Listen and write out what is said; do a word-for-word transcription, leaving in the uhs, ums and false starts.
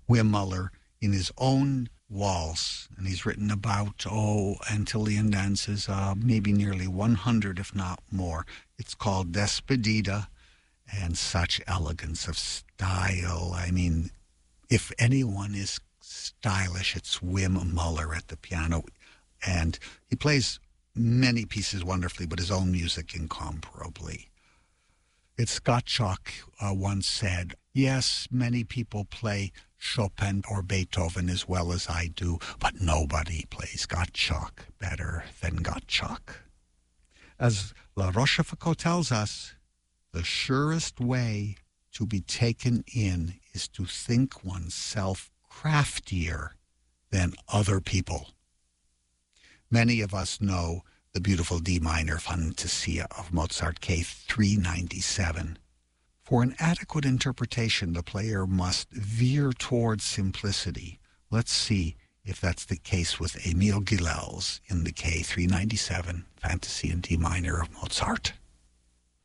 Wim Muller in his own waltz, and he's written about, oh, Antillean dances, uh, maybe nearly one hundred, if not more. It's called Despedida, and such elegance of style. I mean, if anyone is stylish, it's Wim Muller at the piano, and he plays many pieces wonderfully, but his own music incomparably. It's Scott Chalk uh, once said, yes, many people play Chopin or Beethoven as well as I do, but nobody plays Gottschalk better than Gottschalk. As La Rochefoucauld tells us, the surest way to be taken in is to think oneself craftier than other people. Many of us know the beautiful D minor Fantasia of Mozart K three ninety-seven. For an adequate interpretation, the player must veer towards simplicity. Let's see if that's the case with Emil Gilels in the K three ninety-seven Fantasia in D minor of Mozart.